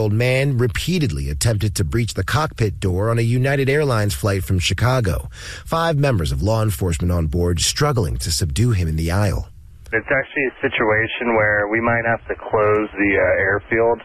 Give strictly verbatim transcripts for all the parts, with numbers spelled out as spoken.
fifty-three-year-old man repeatedly attempted to breach the cockpit door on a United Airlines flight from Chicago. Five members of law enforcement on board struggling to subdue him in the aisle. It's actually a situation where we might have to close the uh, airfield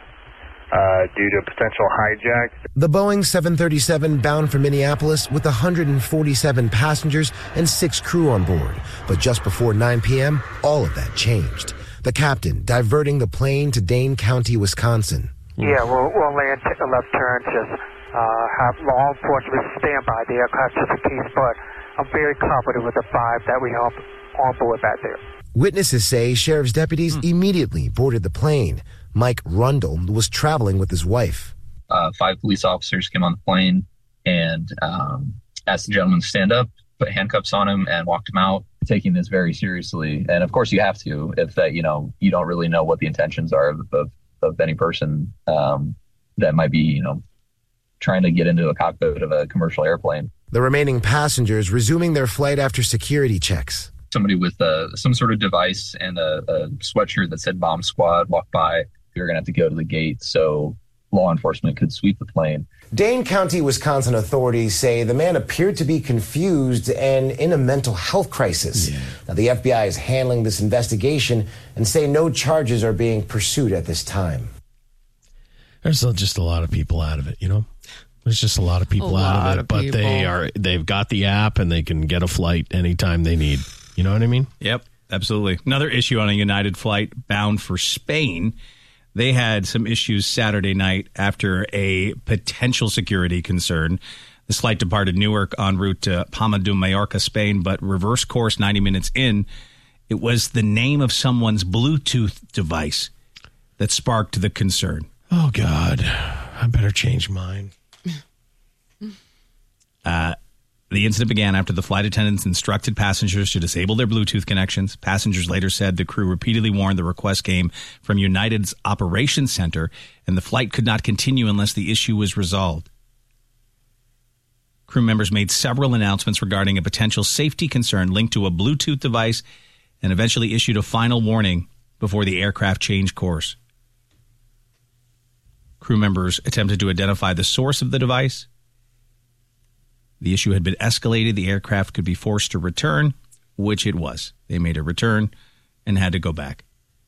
uh, due to potential hijack. The Boeing seven thirty-seven bound for Minneapolis with one hundred forty-seven passengers and six crew on board. But just before nine p.m., all of that changed. The captain diverting the plane to Dane County, Wisconsin. Yeah, we'll, we'll land, take a left turn, just uh, have law enforcement stand by the aircraft just in case, but I'm very confident with the five that we have on board back there. Witnesses say sheriff's deputies mm. immediately boarded the plane. Mike Rundle was traveling with his wife. Uh, five police officers came on the plane and um, asked the gentleman to stand up, put handcuffs on him, and walked him out, taking this very seriously. And of course you have to, if that, you know, you don't really know what the intentions are of, of, of any person um, that might be, you know, trying to get into a cockpit of a commercial airplane. The remaining passengers resuming their flight after security checks. Somebody with uh, some sort of device and a, a sweatshirt that said bomb squad walked by. You're going to have to go to the gate so law enforcement could sweep the plane. Dane County, Wisconsin authorities say the man appeared to be confused and in a mental health crisis. Yeah. Now, the F B I is handling this investigation and say no charges are being pursued at this time. There's just a lot of people out of it, you know? There's just a lot of people a out of it, of but people. they are, they've got the app and they can get a flight anytime they need. You know what I mean? Yep, absolutely. Another issue on a United flight bound for Spain. They had some issues Saturday night after a potential security concern. This flight departed Newark en route to Palma de Mallorca, Spain, but reverse course ninety minutes in. It was the name of someone's Bluetooth device that sparked the concern. Oh, God. I better change mine. Uh, the incident began after the flight attendants instructed passengers to disable their Bluetooth connections. Passengers later said the crew repeatedly warned the request came from United's operations center and the flight could not continue unless the issue was resolved. Crew members made several announcements regarding a potential safety concern linked to a Bluetooth device and eventually issued a final warning before the aircraft changed course. Crew members attempted to identify the source of the device. The issue had been escalated. The aircraft could be forced to return, which it was. They made a return and had to go back.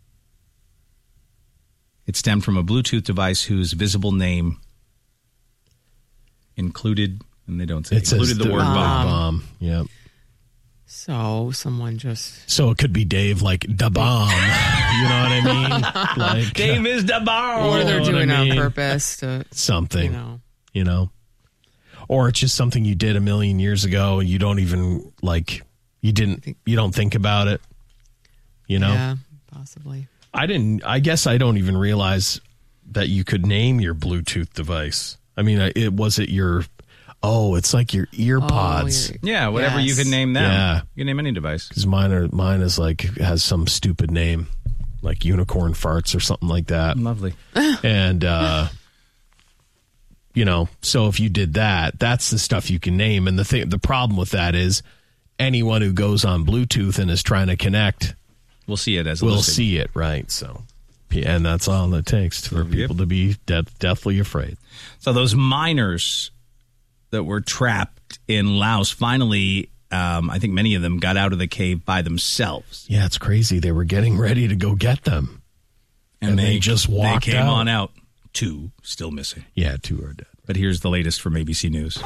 It stemmed from a Bluetooth device whose visible name included, and they don't say, it included the, the word bomb. bomb. Yep. So someone just... So it could be Dave, like, da bomb. You know what I mean? Like, Dave is da bomb. Or they're doing it I mean? on purpose to... Something. You know. You know? Or it's just something you did a million years ago and you don't even, like, you didn't, you don't think about it, you know? Yeah, possibly. I didn't, I guess I don't even realize that you could name your Bluetooth device. I mean, it was it your, oh, it's like your ear pods. Oh, yeah, whatever yes. you can name them. Yeah. You can name any device. Because mine, are, mine is like, has some stupid name, like unicorn farts or something like that. Lovely. And, uh... You know, so if you did that, that's the stuff you can name. And the thing, the problem with that is anyone who goes on Bluetooth and is trying to connect will see it as a will listing. see it, right? So, and that's all it takes for people to be death, deathly afraid. So those miners that were trapped in Laos finally, um, I think many of them got out of the cave by themselves. Yeah, it's crazy. They were getting ready to go get them, and, and they, they just walked They came out. on out. Two still missing. Yeah, two are dead. But here's the latest from A B C News.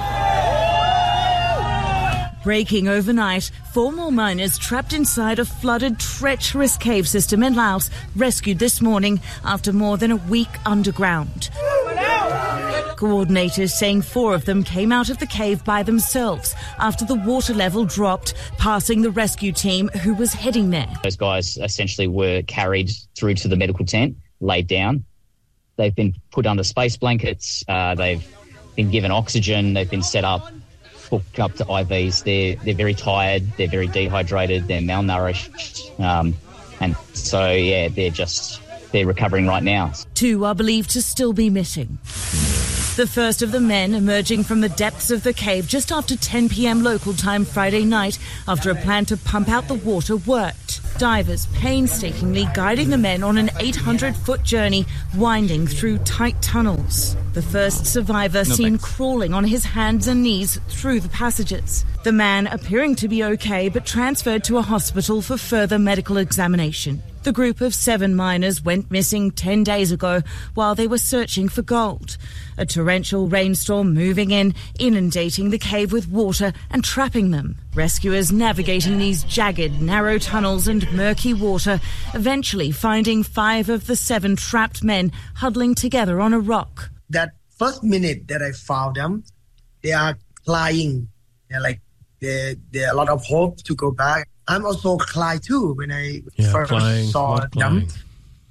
Breaking overnight, four more miners trapped inside a flooded, treacherous cave system in Laos rescued this morning after more than a week underground. Coordinators saying four of them came out of the cave by themselves after the water level dropped, passing the rescue team who was heading there. Those guys essentially were carried through to the medical tent, laid down. They've been put under space blankets. Uh, they've been given oxygen. They've been set up, hooked up to I Vs. They're they're very tired. They're very dehydrated. They're malnourished, um, and so yeah, they're just they're recovering right now. Two are believed to still be missing. The first of the men emerging from the depths of the cave just after ten p.m. local time Friday night after a plan to pump out the water worked. Divers painstakingly guiding the men on an eight hundred foot journey winding through tight tunnels. The first survivor No seen thanks. crawling on his hands and knees through the passages. The man appearing to be okay but transferred to a hospital for further medical examination. The group of seven miners went missing ten days ago while they were searching for gold. A torrential rainstorm moving in, inundating the cave with water and trapping them. Rescuers navigating these jagged, narrow tunnels and murky water, eventually finding five of the seven trapped men huddling together on a rock. That first minute that I found them, they are crying. They're like, they they a lot of hope to go back. I'm also cry too when I Yeah, first flying, saw what them. flying?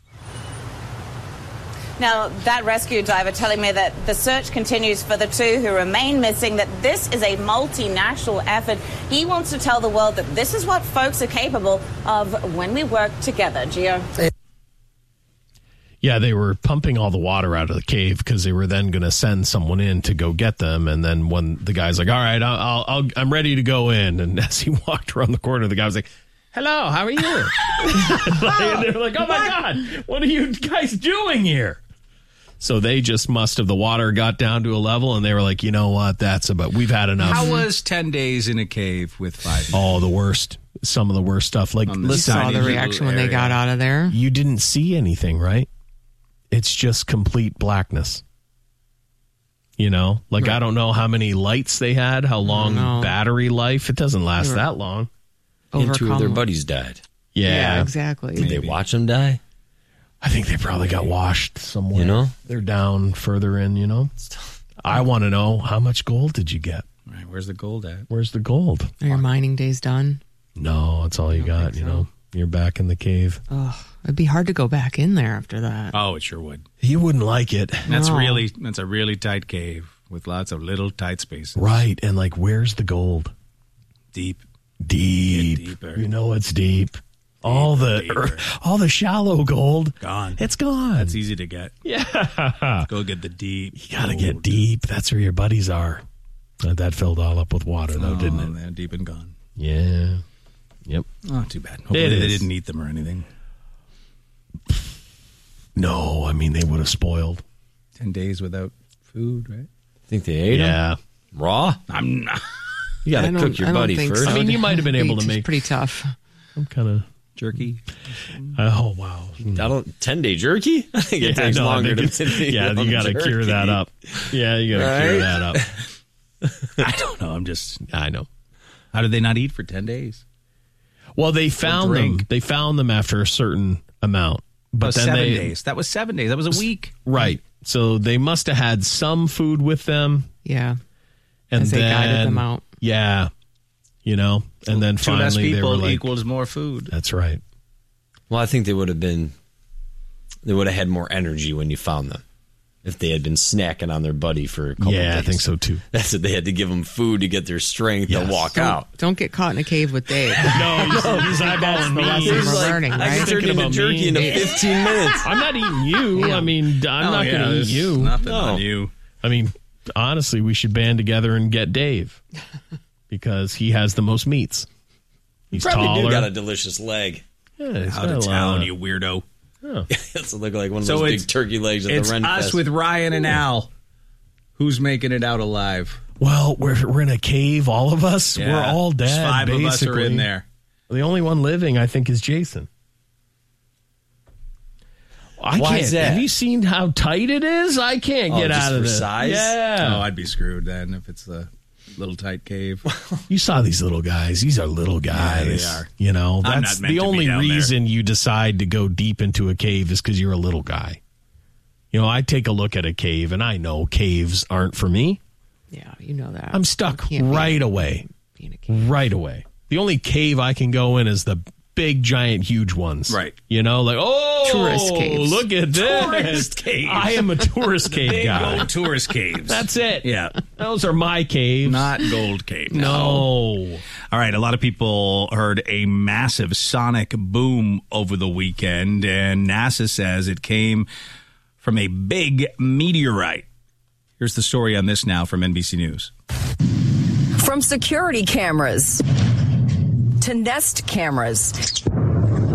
Now, that rescue diver telling me that the search continues for the two who remain missing, that this is a multinational effort. He wants to tell the world that this is what folks are capable of when we work together. Gio? Yeah, they were pumping all the water out of the cave because they were then going to send someone in to go get them. And then when the guy's like, all right, I'll, I'll, I'll, I'm ready to go in. And as he walked around the corner, the guy was like, hello, how are you? And they're like, oh, my God, what are you guys doing here? So they just must have, the water got down to a level and they were like, you know what, that's about, we've had enough. How was ten days in a cave with five? Oh, the worst. Some of the worst stuff. Like, On the You listen, saw the little reaction when they area. got out of there. you didn't see anything, right? It's just complete blackness. You know, like, I don't know how many lights they had, how long know. battery life. It doesn't last They were- that long. And two of their Overcome. buddies died. Yeah. Yeah, exactly. Did they watch them die? I think they probably got washed somewhere. You know? They're down further in, you know? I want to know, how much gold did you get? Right, where's the gold at? Where's the gold? Are your mining days done? No, that's all you got, you know? You're back in the cave. Oh, it'd be hard to go back in there after that. Oh, it sure would. You wouldn't like it. That's No. really that's a really tight cave with lots of little tight spaces. Right. And, like, where's the gold? Deep. Deep. Get deeper. You know it's deep. all the deeper. all the shallow gold Gone. It's gone. That's easy to get. Yeah. Go get the deep. You got to get deep. That's where your buddies are. Uh, that filled all up with water, though, Oh, didn't it? They're deep and gone. Yeah. Yep. Oh, too bad. Hopefully It they is. didn't eat them or anything. No, I mean, they would have spoiled. Ten days without food, right? Think they ate Yeah. them? Raw? I'm not. You got I to don't- cook your I don't buddy think first. so. I mean, you might have been able to It's make pretty tough. some kind of Jerky. Oh wow! I don't ten day jerky. I think it Yeah, takes no, I longer think to it's- make yeah, the you got to jerky. cure that up. Yeah, you got to cure Right? that up. I don't know. I'm just. I know. How did they not eat for ten days? Well, they found them. drink. They found them after a certain amount, but oh, then seven they days. That was seven days. That was a week. right. So they must have had some food with them, Yeah. and As they then guided them out. Yeah, you know, and then Two less finally they were people like, equals more food. "That's right." Well, I think they would have been. They would have had more energy when you found them, if they had been snacking on their buddy for a couple Yeah, days. I think so too. That's it. They had to give them food to get their strength Yes. to walk Don't, out. don't get caught in a cave with Dave. No, he's, he's eyeballing me. lesson He's we're like, learning, I right? can turn Thinking into about jerky me. in fifteen minutes. I'm not eating you. Yeah. I mean, I'm Oh, not yeah, going to eat there's you. Nothing No. on you. I mean, honestly, we should band together and get Dave because he has the most meats. He's Probably taller. do got a delicious leg. Yeah, he's Out got a of lot town, of- you weirdo. It's look like one of So those it's- big turkey legs at It's the Ren us Fest. with Ryan and Al. Who's making it out alive? Well, we're we're in a cave, all of us. Yeah. We're all dead. Just five basically. of us are in there. The only one living, I think, is Jason. I Why can't. is that? Have you seen how tight it is? I can't Oh, get just out of for this. size? Yeah. Oh, I'd be screwed then if it's the little tight cave. You saw these little guys. These are little guys. they are. You know, I'm that's not meant the to be only down there. reason you decide to go deep into a cave is because you're a little guy. You know, I take a look at a cave and I know caves aren't for me. Yeah, you know that. I'm stuck You can't be- right away. be in a cave. Right away. The only cave I can go in is the big, giant, huge ones. Right. You know, like, oh, Tourist caves. look at this. Tourist caves. I am a tourist cave Big guy. old tourist caves. That's it. Yeah. Those are my caves. Not gold cave. no. All right, a lot of people heard a massive sonic boom over the weekend, and NASA says it came from a big meteorite. Here's the story on this now from N B C News. From security cameras to Nest cameras,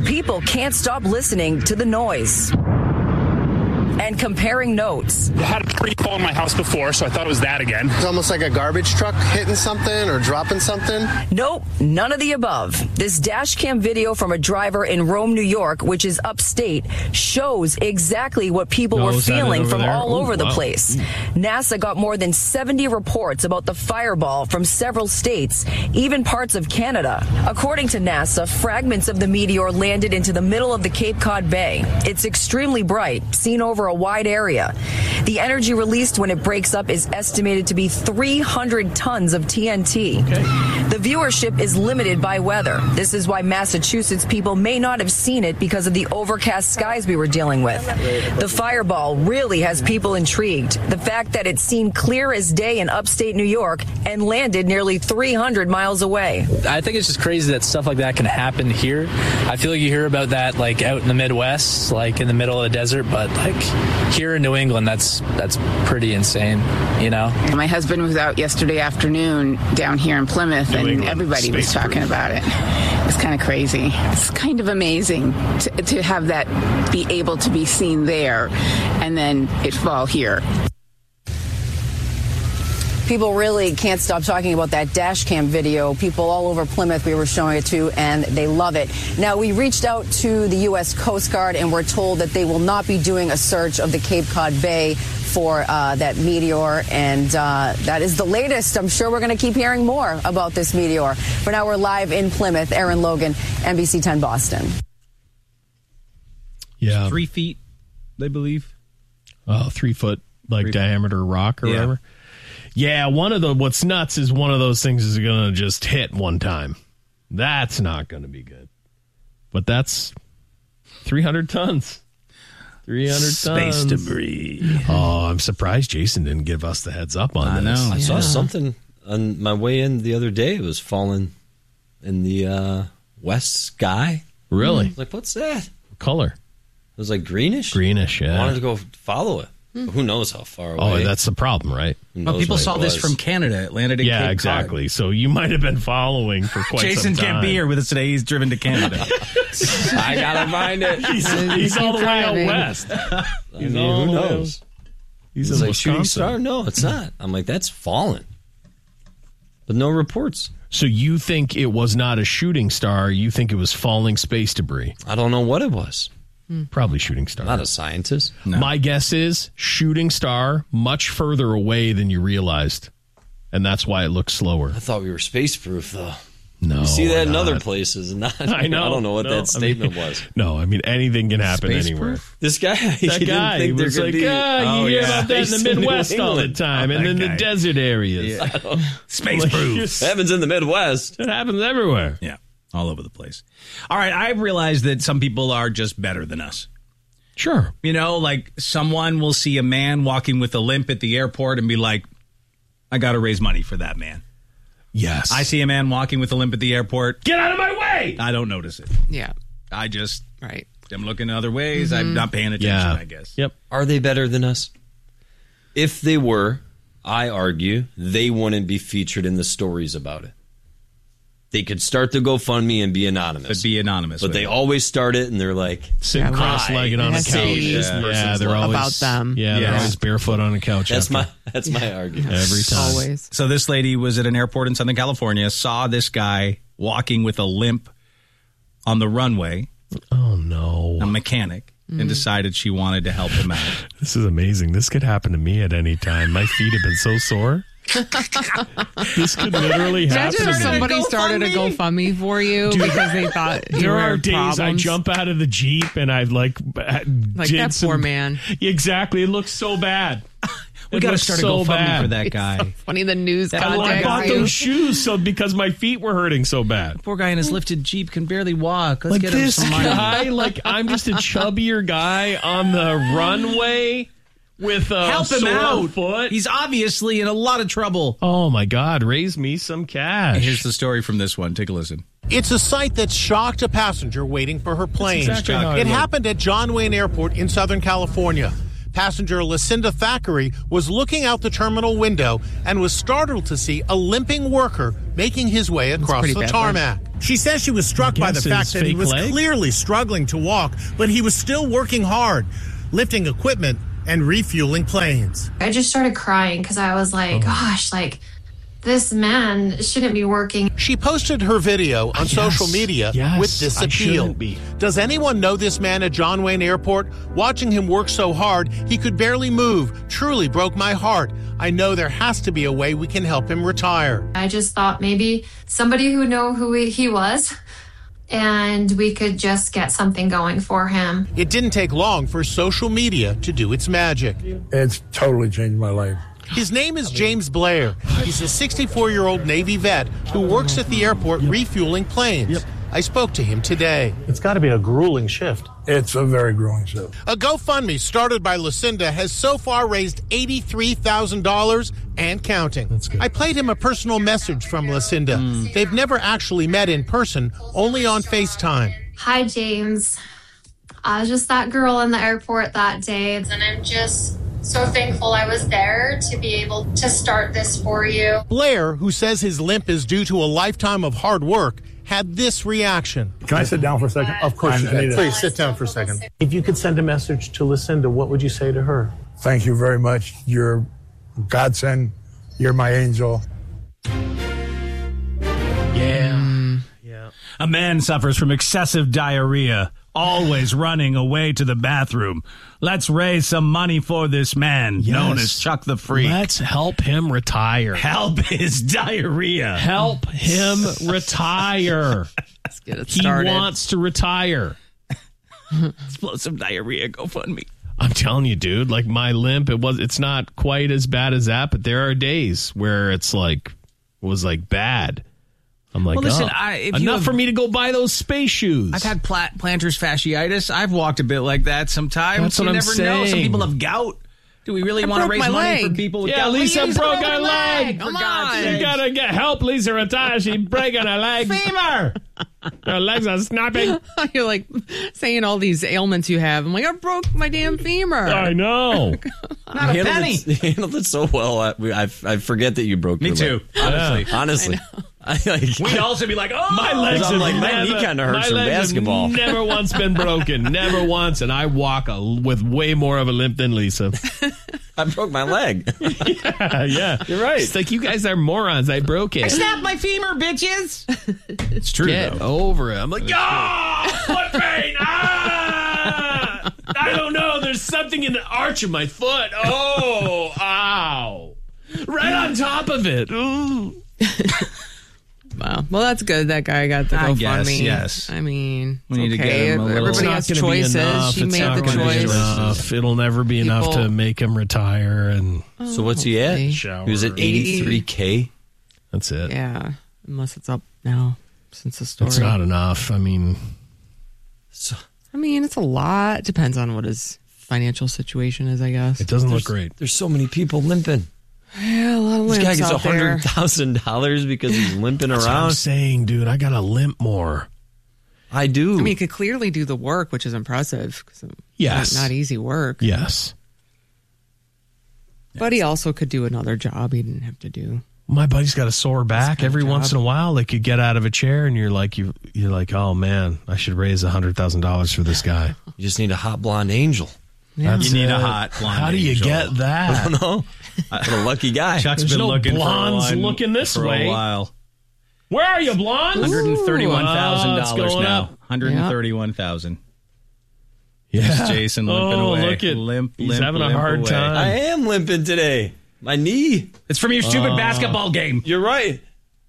people can't stop listening to the noise and comparing notes. I had a tree fall in my house before, so I thought it was that again. It's almost like a garbage truck hitting something or dropping something. Nope, none of the above. This dash cam video from a driver in Rome, New York, which is upstate, shows exactly what people Oh, were is that it feeling over from there? all Ooh, over the wow. place. NASA got more than seventy reports about the fireball from several states, even parts of Canada. According to NASA, fragments of the meteor landed into the middle of the Cape Cod Bay. It's extremely bright, seen over a wide area. The energy released when it breaks up is estimated to be three hundred tons of T N T. Okay. The viewership is limited by weather. This is why Massachusetts people may not have seen it because of the overcast skies we were dealing with. The fireball really has people intrigued. The fact that it's seen clear as day in upstate New York and landed nearly three hundred miles away. I think it's just crazy that stuff like that can happen here. I feel like you hear about that like out in the Midwest, like in the middle of the desert, but like here in New England, that's that's pretty insane, you know? My husband was out yesterday afternoon down here in Plymouth, New and England, everybody was talking proof. about it. It's kind of crazy. It's kind of amazing to, to have that be able to be seen there and then it fall here. People really can't stop talking about that dash cam video. People all over Plymouth we were showing it to, and they love it. Now, we reached out to the U S Coast Guard, and we're told that they will not be doing a search of the Cape Cod Bay for uh, that meteor, and uh, that is the latest. I'm sure we're going to keep hearing more about this meteor. For now, we're live in Plymouth. Aaron Logan, N B C ten Boston. Yeah. Three feet, they believe. Oh, three foot, like Three diameter rock or Yeah. whatever. Yeah, one of the, what's nuts is one of those things is going to just hit one time. That's not going to be good. But that's three hundred tons. three hundred Space tons. debris. Oh, I'm surprised Jason didn't give us the heads up on I this. know. I saw Yeah. something on my way in the other day. It was falling in the uh, west sky. Really? I was like, what's that? What color? It was like greenish. Greenish, yeah. I wanted to go follow it. But who knows how far away? Oh, that's the problem, right? Who Well, knows people what saw it this was. from Canada. It landed in Yeah, Cape Cod. exactly. So you might have been following for quite Jason some time. can't be here with us today. He's driven to Canada. I gotta find it. He's, he's all the way out driving. west. I He's mean, all who the way- knows? He's It's in like shooting Wisconsin. star? No, it's not. I'm like, that's fallen. But no reports. So you think it was not a shooting star? You think it was falling space debris? I don't know what it was. Probably shooting star. I'm not a scientist. My guess is shooting star much further away than you realized. And that's why it looks slower. I thought we were space proof, though. No. You see that in we're other not. places. And not, I know. I don't know what No, that I mean- statement was. No, I mean, anything can happen Space anywhere. proof? This guy, he That didn't guy think there was could like, be. ah, you Oh, hear yeah. about that in Space the in New Midwest all the England. time Oh, and in that the guy. desert areas. Yeah. Space Like, proof. just- It happens in the Midwest. It happens everywhere. Yeah, all over the place. All right, I realize that some people are just better than us. Sure. You know, like someone will see a man walking with a limp at the airport and be like, I got to raise money for that man. Yes. I see a man walking with a limp at the airport. Get out of my way! I don't notice it. Yeah. I just Right. am looking other ways. I'm not paying attention, Yeah. I guess. Yep. Are they better than us? If they were, I argue they wouldn't be featured in the stories about it. They could start the GoFundMe and be anonymous. But be anonymous. But with they it. always start it and they're like, Sitting Yeah, cross-legged on a has to couch. be Yeah, Yeah. they're always about them. Yeah, they're Yeah. always barefoot on a couch. that's after. my that's my argument. every time. Always. So this lady was at an airport in Southern California, saw this guy walking with a limp on the runway, Oh no. a mechanic, and decided she wanted to help him out. This is amazing. This could happen to me at any time. My feet have been so sore. This could literally happen Imagine to if me. somebody started a GoFundMe for you because they thought you There were are days I problems. jump out of the Jeep and I like Like did that some- poor man. Exactly. It looks so bad. We It got to looks start a so GoFundMe bad. for that guy. Funny the news That I contacts bought you. those shoes so because my feet were hurting so bad. Poor guy in his lifted Jeep can barely walk. Let's Like get him this some money. guy, like I'm just a chubbier guy on the runway with a Help him sore out. foot. He's obviously in a lot of trouble. Oh my God! Raise me some cash. Here's the story from this one. Take a listen. It's a sight that shocked a passenger waiting for her plane. exactly how I it look. happened at John Wayne Airport in Southern California. Passenger Lucinda Thackeray was looking out the terminal window and was startled to see a limping worker making his way across pretty the bad, tarmac. She says she was struck by the Against fact his that he fake was leg? clearly struggling to walk, but he was still working hard, lifting equipment and refueling planes. I just started crying because I was like, gosh, like, this man shouldn't be working. She posted her video on Yes, social media yes, with this I appeal. shouldn't be. Does anyone know this man at John Wayne Airport? Watching him work so hard, he could barely move. Truly broke my heart. I know there has to be a way we can help him retire. I just thought maybe somebody who knew who he was, and we could just get something going for him. It didn't take long for social media to do its magic. It's totally changed my life. His name is James Blair. He's a sixty-four-year-old Navy vet who works at the airport refueling planes. I spoke to him today. It's got to be a grueling shift. It's a very grueling shift. A GoFundMe started by Lucinda has so far raised eighty-three thousand dollars and counting. That's good. I played him a personal message from Lucinda. Mm. They've never actually met in person, only on FaceTime. Hi, James. I was just that girl in the airport that day, and I'm just so thankful I was there to be able to start this for you. Blair, who says his limp is due to a lifetime of hard work, had this reaction. Can I sit down for a second? Of course you can. Please Please sit down for a second. If you could send a message to Lucinda, what would you say to her? Thank you very much. You're godsend. You're my angel. Yeah. Yeah. A man suffers from excessive diarrhea, always running away to the bathroom. Let's raise some money for this man, Yes. known as Chuck the Freak. Let's help him retire. Help his diarrhea. Help him retire. Let's get it He started. wants to retire. Explosive diarrhea, GoFundMe. I'm telling you, dude, like my limp, it was it's not quite as bad as that, but there are days where it's like it was like bad. I'm like, Well, listen, oh, I- if you enough have- for me to go buy those space shoes. I've had pla- plantar fasciitis. I've walked a bit like that sometimes. That's you what I'm never know. Some saying. people have gout. Do we really I want to broke raise my money for leg. people with Yeah, gout? Lisa Well, broke broke her leg. For Come God's on. You sake. gotta get help, Lisa retire. She's breaking her leg. Femur. Her legs are snapping. You're like saying all these ailments you have. I'm like, I broke my damn femur. I know. Not a You handled penny. it- you handled it so well. I, I, I forget that you broke Me your too. leg. Honestly. Honestly. I, like, We'd also be like, oh, My legs I'm have like, my knee never- kinda hurts my from legs have basketball. Never once been broken. Never once. And I walk a, with way more of a limp than Lisa. I broke my leg. yeah, yeah. You're right. It's like, you guys are morons. I broke it. I snapped my femur, bitches. It's true, Get though. over it. I'm like, ah, foot pain. Ah, I don't know. There's something in the arch of my foot. Oh, ow. Right on top of it. Ooh. Wow. Well, that's good. That guy got the I GoFundMe. guess, yes. I mean, We need to okay. get him a little- Everybody It's has not gonna be choices. enough. She It's made not the gonna be choice. enough. It'll never be enough People- to make him retire. And So what's he at? Hopefully. Shower. He was at eighty-three K. that's it. Yeah. Unless it's up now since the story. It's not enough. I mean, So, I mean, it's a lot. Depends on what his financial situation is, I guess. it doesn't look great. there's so many people limping. Yeah, a lot of This limps guy gets out there. one hundred thousand dollars because he's limping That's what I'm around. saying, dude. I gotta limp more. I do. I mean, he could clearly do the work, which is impressive. 'Cause it's Yes. Not, not easy work. Yes. But he also could do another job he didn't have to do. My buddy's got a sore back. kind of Every job. once in a while, like you get out of a chair and you're like, you you're like, oh man, I should raise a hundred thousand dollars for this guy. You just need a hot blonde angel. Yeah. That's You need it. a hot blonde How do you angel. get I that? don't know. What a lucky guy. Chuck's There's been no looking blondes for one looking this for way. a while. Where are you, blonde? one hundred thirty-one thousand Oh, it's dollars going now. up. one hundred thirty-one thousand dollars. Yeah. There's Jason limping oh, away. Look at, limp, he's limp, having a limp hard away. time. I am limping today. My knee. It's from your stupid Oh. basketball game. You're right.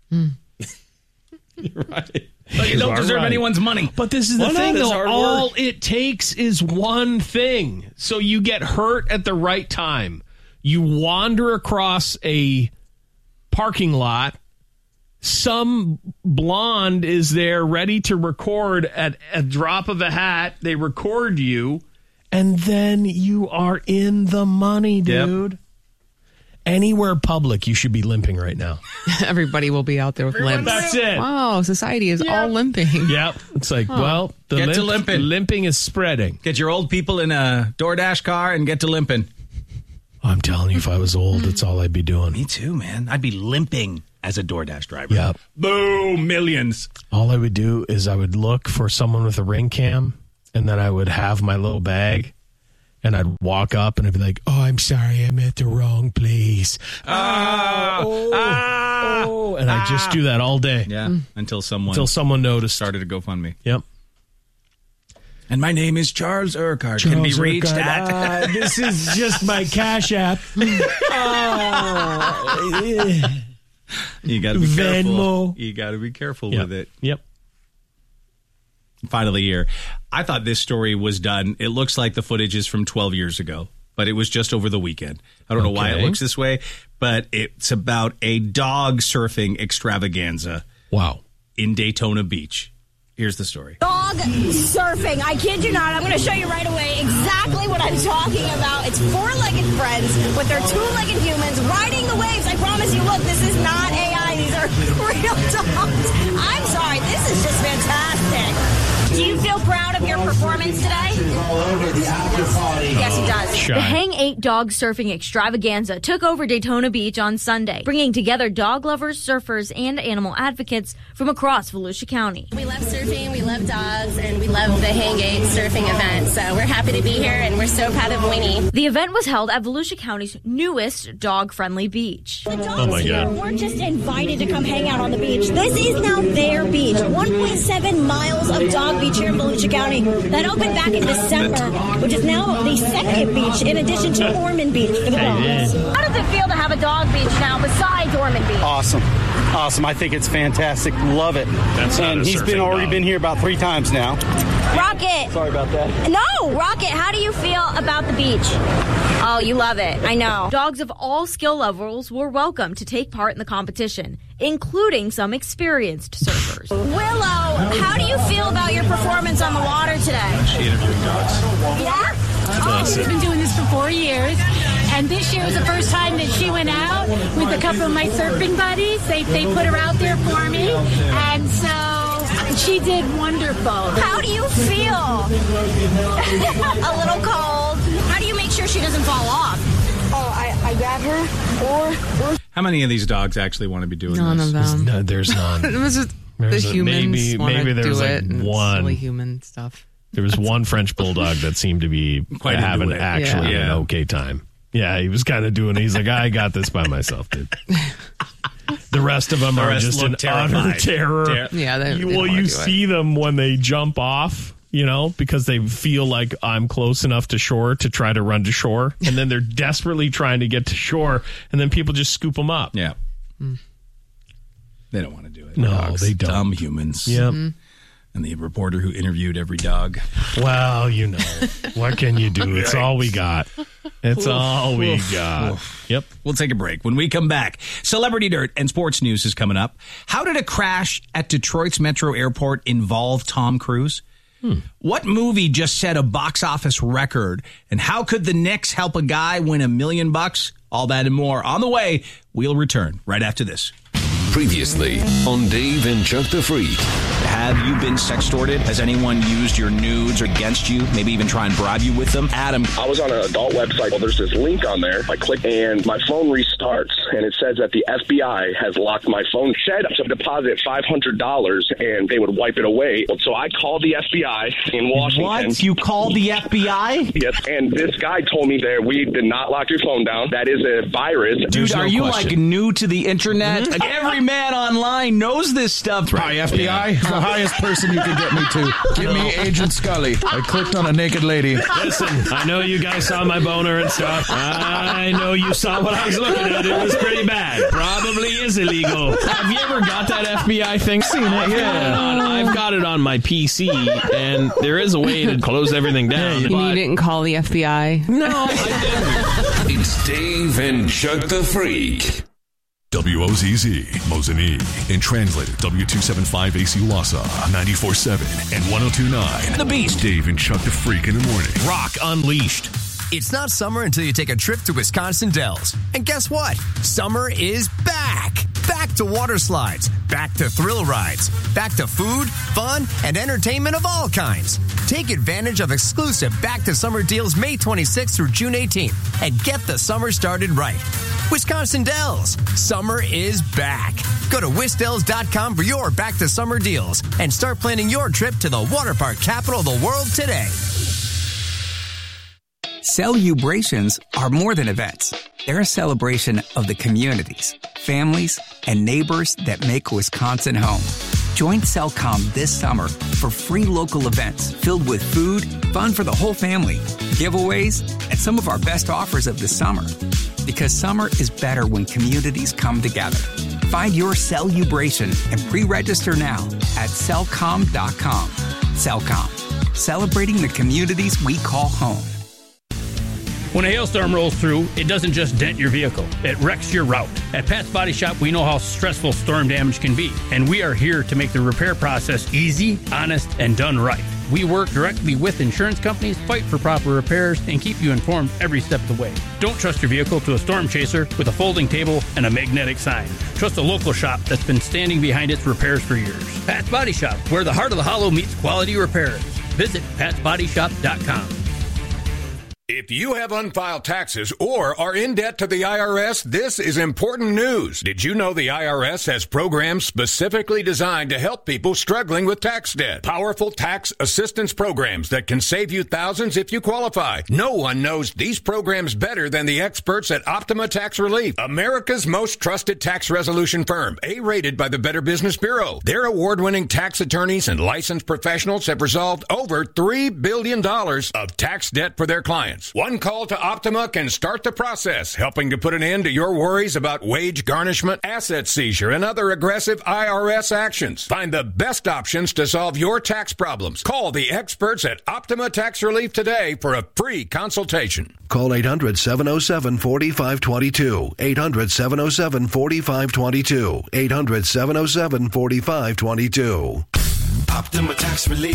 You're right. But you don't are deserve right. anyone's money. But this is the Why not? thing, It's though. hard All work. it takes is one thing. So you get hurt at the right time. You wander across a parking lot. Some blonde is there ready to record at a drop of a hat. They record you, and then you are in the money, dude. Yep. Anywhere public, you should be limping right now. Everybody will be out there with limps. That's it. Wow, society is all limping. Yep. It's like, Huh. well, the Get limp, to limping. limping is spreading. Get your old people in a DoorDash car and get to limping. I'm telling you, if I was old, that's all I'd be doing. Me too, man. I'd be limping as a DoorDash driver. Yeah. Boom, millions. All I would do is I would look for someone with a ring cam, and then I would have my little bag, and I'd walk up, and I'd be like, oh, I'm sorry, I'm at the wrong place. Ah, oh, ah, oh. And I just do that all day. Yeah, mm. until someone until someone noticed. Started a GoFundMe. Yep. And my name is Charles Urquhart. Charles Can be reached Urquhart. at... Uh, this is just my Cash App. Oh. You got to be Venmo. careful. You got to be careful yep. with it. Yep. Finally here. I thought this story was done. It looks like the footage is from twelve years ago, but it was just over the weekend. I don't know why it Okay. looks this way, but it's about a dog surfing extravaganza. Wow. In Daytona Beach. Here's the story. Dog surfing. I kid you not. I'm going to show you right away exactly what I'm talking about. It's four-legged friends with their two-legged humans riding the waves. I promise you, look, this is not A I. These are real dogs. I'm sorry. This is just fantastic. Do you feel proud of your performance today? Yes, he does. The Hang eight Dog Surfing Extravaganza took over Daytona Beach on Sunday, bringing together dog lovers, surfers, and animal advocates from across Volusia County. We love surfing, we love dogs, and we love the Hang eight surfing event. So we're happy to be here, and we're so proud of Winnie. The event was held at Volusia County's newest dog-friendly beach. The dogs here weren't just invited to come hang out on the beach. This is now their beach. one point seven miles of dog beach here in Volusia County that opened back in December, which is now the second beach in addition to Ormond Beach for the dogs. How does it feel to have a dog beach now besides Ormond Beach? Awesome. Awesome. I think it's fantastic. Love it. That's not and a he's been surfing already dog. been here about three times now. Rocket! Sorry about that. No, Rocket, how do you feel about the beach? Oh, you love it. I know. Dogs of all skill levels were welcome to take part in the competition, including some experienced surfers. Willow, how do you feel about your performance on the water today? She interviewing dogs. Yeah? Oh, she's been doing this for four years. And this year was the first time that she went out with a couple of my surfing buddies. They, they put her out there for me. And so she did wonderful. How do you feel? A little cold. How do you make sure she doesn't fall off? Oh, I, I grab her or... or How many of these dogs actually want to be doing None this? of them. No, there's none. It was just the There's a- humans maybe- want maybe to there do was, like, it. and one. silly human stuff. There was one French bulldog that seemed to be Quite into having it. actually Yeah. an okay time. Yeah, he was kind of doing it. He's like, I got this by myself, dude. The rest of them The are rest just in look utter terrified. terror. Ter- Yeah, they- You- they well, don't wanna you do it. see them when they jump off, you know, because they feel like I'm close enough to shore to try to run to shore. And then they're desperately trying to get to shore. And then people just scoop them up. Yeah. They don't want to do it. No, Dogs. they don't. Dumb humans. Yep. And the reporter who interviewed every dog. Well, you know, what can you do? It's all we got. It's all we got. Yep. We'll take a break. When we come back, Celebrity Dirt and sports news is coming up. How did a crash at Detroit's Metro Airport involve Tom Cruise? Hmm. What movie just set a box office record? And how could the Knicks help a guy win a million bucks? All that and more on the way. We'll return right after this. Previously on Dave and Chuck the Freak. Have you been sextorted? Has anyone used your nudes against you? Maybe even try and bribe you with them? Adam. I was on an adult website. Well, there's this link on there. I click and my phone restarts, and it says that the F B I has locked my phone. Said to deposit five hundred dollars, and they would wipe it away. So I called the F B I in Washington. What? You called the F B I? Yes, and this guy told me that we did not lock your phone down. That is a virus. Dude, are you like new to the internet? Mhm. Like, every man online knows this stuff. Hi, F B I. The highest person you could get me to. Give me Agent Scully. I clicked on a naked lady. Listen, I know you guys saw my boner and stuff. I know you saw what I was looking at. It was pretty bad. Probably is illegal. Have you ever got that F B I thing? Seen it, yeah. On, I've got it on my P C, and there is a way to close everything down. You but- didn't call the F B I. No, I didn't. It's Dave and Chuck the Freak. W O Z Z, Mosinee, and translated W two seventy-five A C Wausau, ninety-four point seven and one oh two point nine. The Beast. Dave and Chuck the Freak in the morning. Rock Unleashed. It's not summer until you take a trip to Wisconsin Dells. And guess what? Summer is back. Back to water slides. Back to thrill rides. Back to food, fun, and entertainment of all kinds. Take advantage of exclusive back-to-summer deals May twenty-sixth through June eighteenth and get the summer started right. Wisconsin Dells, summer is back. Go to wisdells dot com for your back-to-summer deals and start planning your trip to the water park capital of the world today. Celebrations are more than events. They're a celebration of the communities, families, and neighbors that make Wisconsin home. Join Cellcom this summer for free local events filled with food, fun for the whole family, giveaways, and some of our best offers of the summer. Because summer is better when communities come together. Find your Celebration and pre-register now at cellcom dot com. Cellcom, celebrating the communities we call home. When a hailstorm rolls through, it doesn't just dent your vehicle, it wrecks your route. At Pat's Body Shop, we know how stressful storm damage can be, and we are here to make the repair process easy, honest, and done right. We work directly with insurance companies, fight for proper repairs, and keep you informed every step of the way. Don't trust your vehicle to a storm chaser with a folding table and a magnetic sign. Trust a local shop that's been standing behind its repairs for years. Pat's Body Shop, where the heart of the hollow meets quality repairs. Visit pats body shop dot com. If you have unfiled taxes or are in debt to the I R S, this is important news. Did you know the I R S has programs specifically designed to help people struggling with tax debt? Powerful tax assistance programs that can save you thousands if you qualify. No one knows these programs better than the experts at Optima Tax Relief, America's most trusted tax resolution firm, A-rated by the Better Business Bureau. Their award-winning tax attorneys and licensed professionals have resolved over three billion dollars of tax debt for their clients. One call to Optima can start the process, helping to put an end to your worries about wage garnishment, asset seizure, and other aggressive I R S actions. Find the best options to solve your tax problems. Call the experts at Optima Tax Relief today for a free consultation. Call eight hundred, seven oh seven, four five two two. eight hundred, seven oh seven, four five two two. eight hundred, seven oh seven, four five two two. Optima Tax Relief.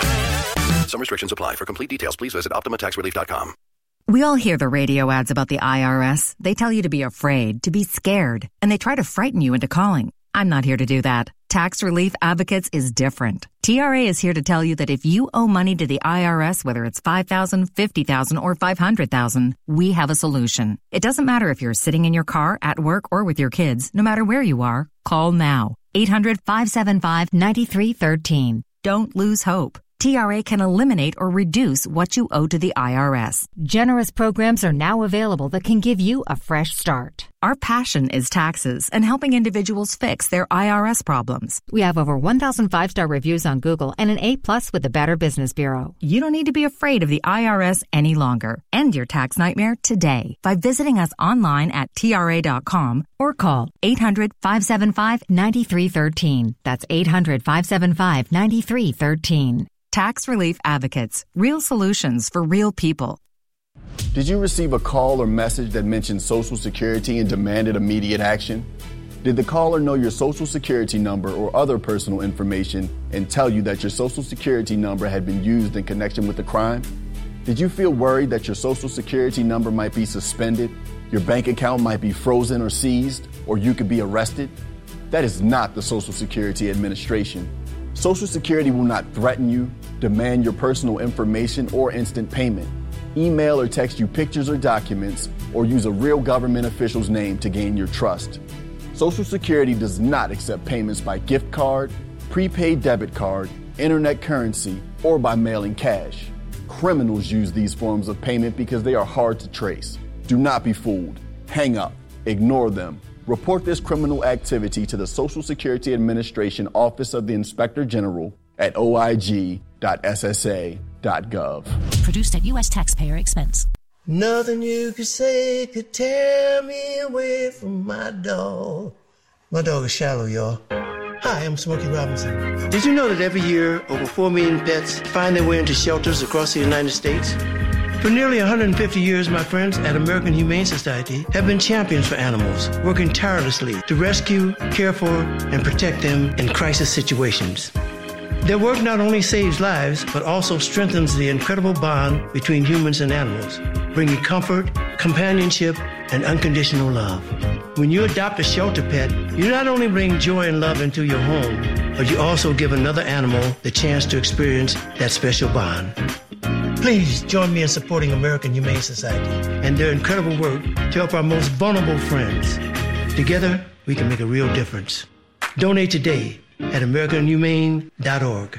Some restrictions apply. For complete details, please visit optima tax relief dot com. We all hear the radio ads about the I R S. They tell you to be afraid, to be scared, and they try to frighten you into calling. I'm not here to do that. Tax Relief Advocates is different. T R A is here to tell you that if you owe money to the I R S, whether it's five thousand dollars, fifty thousand dollars, or five hundred thousand dollars, we have a solution. It doesn't matter if you're sitting in your car, at work, or with your kids. No matter where you are, call now. eight hundred, five seven five, nine three one three. Don't lose hope. T R A can eliminate or reduce what you owe to the I R S. Generous programs are now available that can give you a fresh start. Our passion is taxes and helping individuals fix their I R S problems. We have over one thousand five-star reviews on Google and an A plus with the Better Business Bureau. You don't need to be afraid of the I R S any longer. End your tax nightmare today by visiting us online at T R A dot com or call eight hundred, five seven five, nine three one three. That's eight hundred, five seven five, nine three one three. Tax Relief Advocates. Real solutions for real people. Did you receive a call or message that mentioned Social Security and demanded immediate action? Did the caller know your Social Security number or other personal information and tell you that your Social Security number had been used in connection with the crime? Did you feel worried that your Social Security number might be suspended, your bank account might be frozen or seized, or you could be arrested? That is not the Social Security Administration. Social Security will not threaten you, demand your personal information, or instant payment, email or text you pictures or documents, or use a real government official's name to gain your trust. Social Security does not accept payments by gift card, prepaid debit card, internet currency, or by mailing cash. Criminals use these forms of payment because they are hard to trace. Do not be fooled. Hang up. Ignore them. Report this criminal activity to the Social Security Administration Office of the Inspector General at o i g dot s s a dot gov. Produced at U S taxpayer expense. Nothing you could say could tear me away from my dog. My dog is Shallow, y'all. Hi, I'm Smokey Robinson. Did you know that every year over four million pets find their way into shelters across the United States? For nearly one hundred fifty years, my friends at American Humane Society have been champions for animals, working tirelessly to rescue, care for, and protect them in crisis situations. Their work not only saves lives, but also strengthens the incredible bond between humans and animals, bringing comfort, companionship, and unconditional love. When you adopt a shelter pet, you not only bring joy and love into your home, but you also give another animal the chance to experience that special bond. Please join me in supporting American Humane Society and their incredible work to help our most vulnerable friends. Together, we can make a real difference. Donate today at american humane dot org.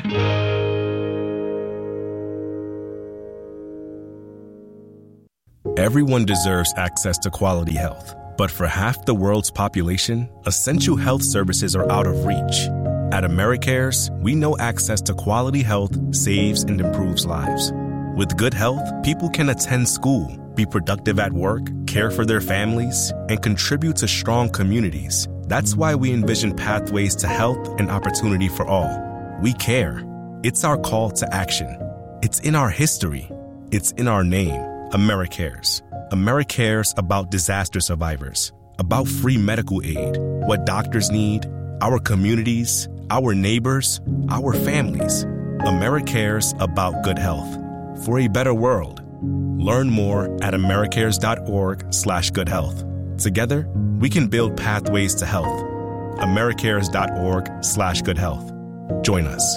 Everyone deserves access to quality health, but for half the world's population, essential health services are out of reach. At AmeriCares, we know access to quality health saves and improves lives. With good health, people can attend school, be productive at work, care for their families, and contribute to strong communities. That's why we envision pathways to health and opportunity for all. We care. It's our call to action. It's in our history. It's in our name, AmeriCares. AmeriCares about disaster survivors, about free medical aid, what doctors need, our communities, our neighbors, our families. AmeriCares about good health. For a better world. Learn more at americares.org slash good health. Together, we can build pathways to health. americares.org slash good health. Join us.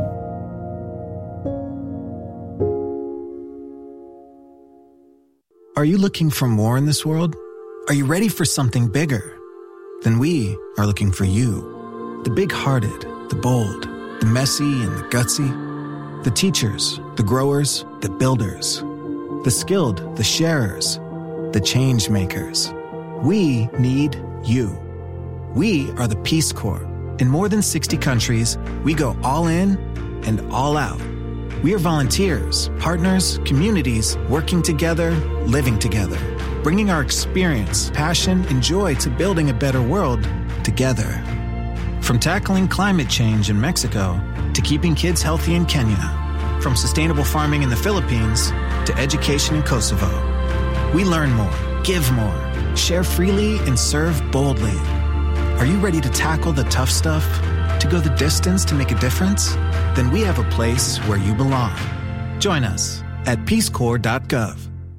Are you looking for more in this world? Are you ready for something bigger? Then we are looking for you. The big-hearted, the bold, the messy and the gutsy. The teachers, the growers, the builders, the skilled, the sharers, the change makers. We need you. We are the Peace Corps. In more than sixty countries, we go all in and all out. We are volunteers, partners, communities, working together, living together, bringing our experience, passion, and joy to building a better world together. From tackling climate change in Mexico to keeping kids healthy in Kenya, from sustainable farming in the Philippines to education in Kosovo. We learn more, give more, share freely, and serve boldly. Are you ready to tackle the tough stuff? To go the distance to make a difference? Then we have a place where you belong. Join us at peace corps dot gov.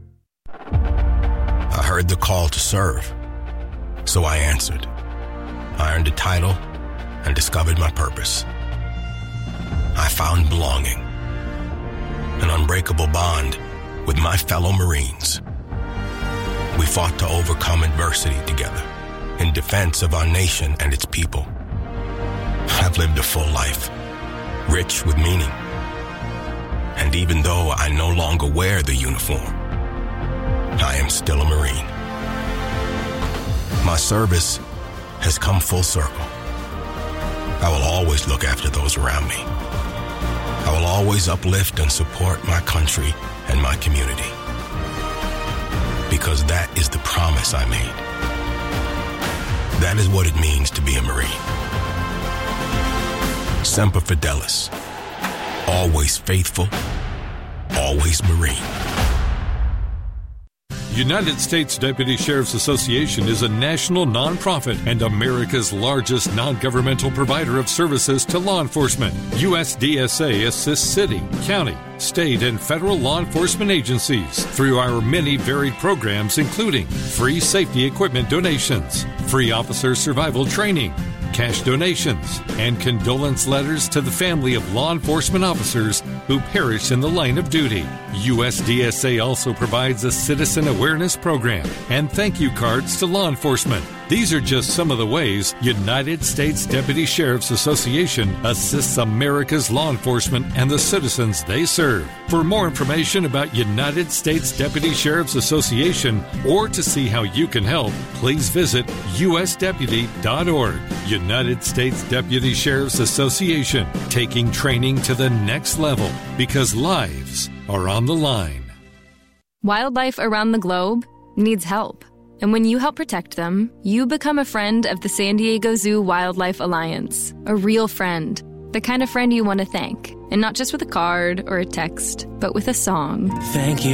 I heard the call to serve, so I answered. I earned a title and discovered my purpose. I found belonging, an unbreakable bond with my fellow Marines. We fought to overcome adversity together in defense of our nation and its people. I've lived a full life, rich with meaning. And even though I no longer wear the uniform, I am still a Marine. My service has come full circle. I will always look after those around me. I will always uplift and support my country and my community. Because that is the promise I made. That is what it means to be a Marine. Semper Fidelis. Always faithful. Always Marine. United States Deputy Sheriff's Association is a national nonprofit and America's largest non-governmental provider of services to law enforcement. U S D S A assists city, county, state, and federal law enforcement agencies through our many varied programs, including free safety equipment donations, free officer survival training, cash donations, and condolence letters to the family of law enforcement officers who perish in the line of duty. U S D S A also provides a citizen awareness program and thank you cards to law enforcement. These are just some of the ways United States Deputy Sheriff's Association assists America's law enforcement and the citizens they serve. For more information about United States Deputy Sheriff's Association or to see how you can help, please visit U S deputy dot org. United States Deputy Sheriff's Association, taking training to the next level because lives are on the line. Wildlife around the globe needs help. And when you help protect them, you become a friend of the San Diego Zoo Wildlife Alliance. A real friend. The kind of friend you want to thank. And not just with a card or a text, but with a song. Thank you.